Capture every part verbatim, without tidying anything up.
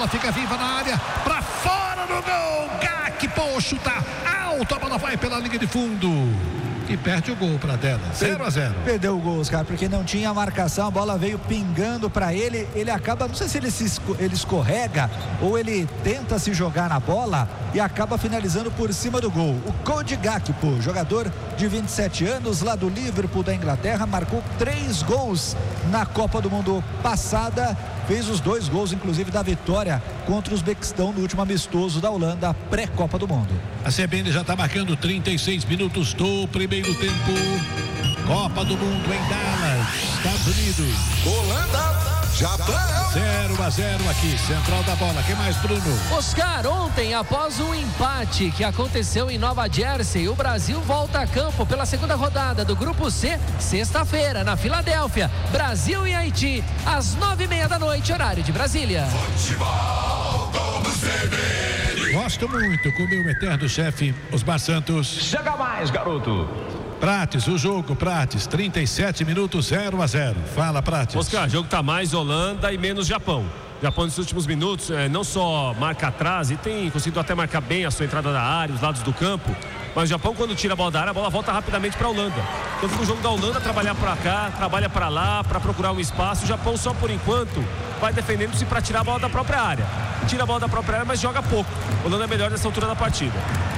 fica viva na área, pra fora do gol. Gakpo chuta alto, a bola vai pela linha de fundo e perde o gol para dela. zero a zero. Perdeu o gol, Oscar, porque não tinha marcação, a bola veio pingando para ele, ele acaba, não sei se ele, se esco, ele escorrega ou ele tenta se jogar na bola e acaba finalizando por cima do gol. O Cody Gakpo, jogador de vinte e sete anos, lá do Liverpool da Inglaterra, marcou três gols na Copa do Mundo passada, fez os dois gols, inclusive, da vitória contra o Uzbequistão no último amistoso da Holanda, pré-Copa do Mundo. A C B N já está marcando trinta e seis minutos do primeiro tempo. Copa do Mundo em Dallas, Estados Unidos. Holanda, Japão. zero a zero aqui, central da bola. Quem mais, Bruno? Oscar, ontem, após um empate que aconteceu em Nova Jersey, o Brasil volta a campo pela segunda rodada do Grupo C, sexta-feira, na Filadélfia. Brasil e Haiti, às nove e meia da noite, horário de Brasília. Futebol como C B N. Gosto muito com o meu eterno chefe, Osmar Santos. Chega mais, garoto. Prates, o jogo, Prates, trinta e sete minutos, zero a zero. Fala, Prates. Oscar, o jogo tá mais Holanda e menos Japão. Japão nos últimos minutos é, não só marca atrás e tem conseguido até marcar bem a sua entrada da área, os lados do campo, mas o Japão, quando tira a bola da área, a bola volta rapidamente para a Holanda. Então fica o jogo da Holanda trabalhar para cá, trabalha para lá, para procurar um espaço. O Japão só por enquanto vai defendendo-se para tirar a bola da própria área. Tira a bola da própria área, mas joga pouco. A Holanda é melhor nessa altura da partida.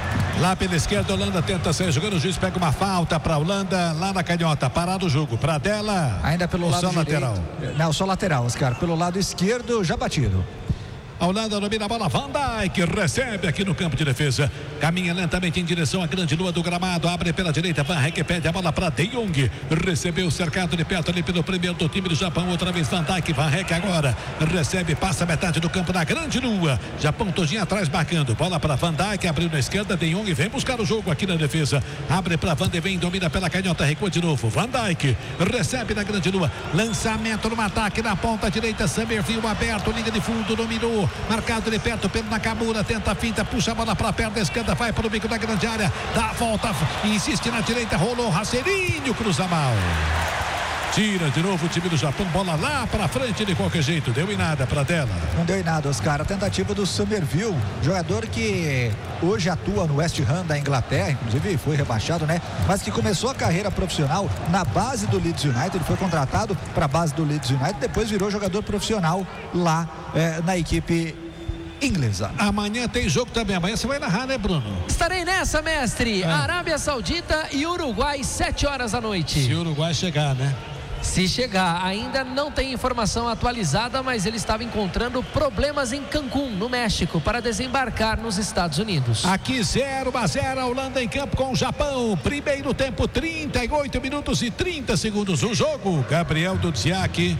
Lá pela esquerda, a Holanda tenta sair jogando, o juiz pega uma falta para a Holanda, lá na canhota, parado o jogo, para dela. Ainda pelo lado direito. lateral. Não, só lateral, Oscar, pelo lado esquerdo, já batido. A Holanda domina a bola, Van Dijk recebe aqui no campo de defesa, caminha lentamente em direção à grande lua do gramado, abre pela direita, Van Dijk pede a bola para De Jong, recebeu cercado de perto ali pelo primeiro do time do Japão, outra vez Van Dijk, Van Dijk agora, recebe, passa metade do campo na grande lua, Japão todinho atrás marcando, bola para Van Dijk, abriu na esquerda, De Jong vem buscar o jogo aqui na defesa, abre para Van de Ven, domina pela canhota, recua de novo, Van Dijk, recebe na grande lua, lançamento no ataque na ponta direita, Summerville aberto, linha de fundo, dominou, marcado de perto pelo Nakamura, tenta a finta, puxa a bola para a perna esquerda, vai para o bico da grande área, dá a volta, insiste na direita, rolou, Raceirinho, cruza mal. Tira de novo o time do Japão, bola lá para frente de qualquer jeito, deu em nada para dela. Não deu em nada, Oscar, a tentativa do Summerville, jogador que hoje atua no West Ham da Inglaterra, inclusive foi rebaixado, né? Mas que começou a carreira profissional na base do Leeds United, ele foi contratado para a base do Leeds United, depois virou jogador profissional lá eh, na equipe inglesa. Amanhã tem jogo também, amanhã você vai narrar, né, Bruno? Estarei nessa, mestre. Ah. Arábia Saudita e Uruguai, sete horas da noite. Se o Uruguai chegar, né? Se chegar, ainda não tem informação atualizada, mas ele estava encontrando problemas em Cancún, no México, para desembarcar nos Estados Unidos. Aqui zero a zero, a Holanda em campo com o Japão. Primeiro tempo, trinta e oito minutos e trinta segundos. O jogo, Gabriel Dudziak.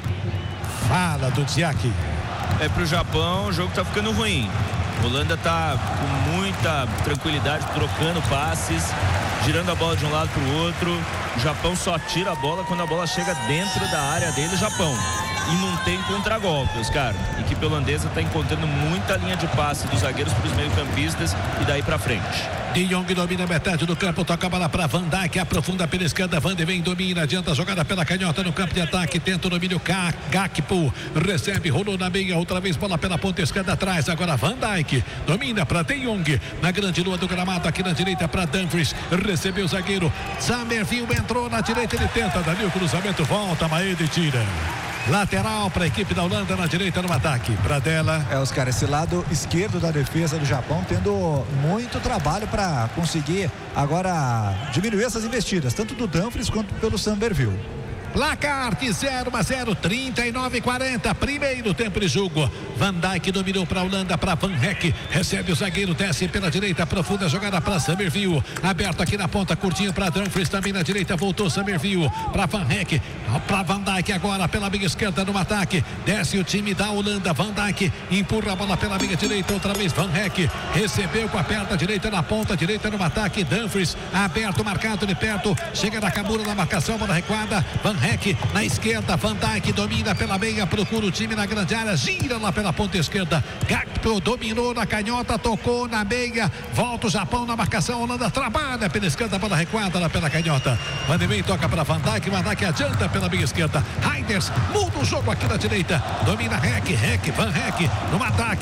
Fala, Dudziak. É pro Japão, o jogo tá ficando ruim. A Holanda tá com muita tranquilidade, trocando passes, girando a bola de um lado pro outro. O Japão só tira a bola quando a bola chega dentro da área dele, o Japão. E não tem contragolpes, cara. A equipe holandesa tá encontrando muita linha de passe dos zagueiros para os meio-campistas e daí pra frente. De Jong domina metade do campo, toca a bola para Van Dijk, aprofunda pela esquerda, Van de Ven domina, adianta a jogada pela canhota no campo de ataque, tenta o domínio, Gakpo, recebe, rolou na meia, outra vez bola pela ponta esquerda atrás, agora Van Dijk, domina para De Jong, na grande lua do gramado, aqui na direita para Dumfries, recebeu o zagueiro, Summerville entrou na direita, ele tenta, dali o cruzamento, volta, Maeda e tira. Lateral para a equipe da Holanda na direita no ataque. Para dela. É, Oscar, esse lado esquerdo da defesa do Japão tendo muito trabalho para conseguir agora diminuir essas investidas, tanto do Dumfries quanto pelo Summerville. Placar de zero a zero, trinta e nove e quarenta, primeiro tempo de jogo. Van Dijk dominou para a Holanda, para Van Dijk, recebe o zagueiro, desce pela direita, profunda jogada para Summerville, aberto aqui na ponta, curtinho para Dumfries, também na direita, voltou Summerville, para Van Dijk, para Van Dijk agora pela meia esquerda no ataque, desce o time da Holanda, Van Dijk empurra a bola pela meia direita, outra vez Van Dijk, recebeu com a perna direita na ponta direita no ataque, Dumfries, aberto, marcado de perto, chega na Nakamura na marcação, bola recuada, Van Dijk na esquerda, Van Dijk domina pela meia, procura o time na grande área, gira lá pela ponta esquerda, Gakpo dominou na canhota, tocou na meia, volta o Japão na marcação, Holanda trabalha pela esquerda, bola recuada lá pela canhota, Van de Ven toca para Van Dijk, Van Dijk adianta pela meia esquerda, Reinders muda o jogo aqui na direita, domina Rek, Rek, Van Rek no ataque.